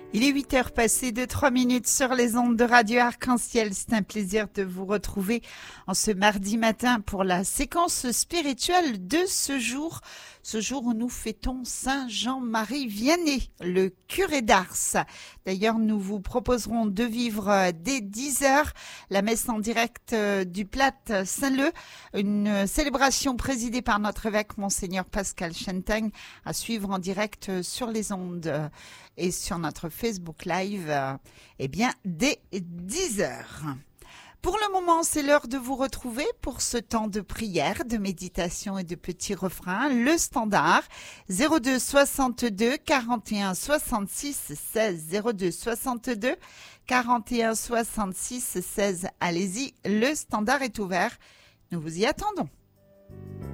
Il est 8 heures passées de 3 minutes sur les ondes de Radio Arc-en-Ciel. C'est un plaisir de vous retrouver en ce mardi matin pour la séquence spirituelle de ce jour où nous fêtons Saint Jean-Marie Vianney, le curé d'Ars. D'ailleurs, nous vous proposerons de vivre dès 10h la messe en direct du Plat Saint-Leu, une célébration présidée par notre évêque Monseigneur Pascal Chentaigne, à suivre en direct sur les ondes et sur notre Facebook Live, dès 10h. Pour le moment, c'est l'heure de vous retrouver pour ce temps de prière, de méditation et de petits refrains. Le standard 02 62 41 66 16 02 62 41 66 16. Allez-y, le standard est ouvert. Nous vous y attendons.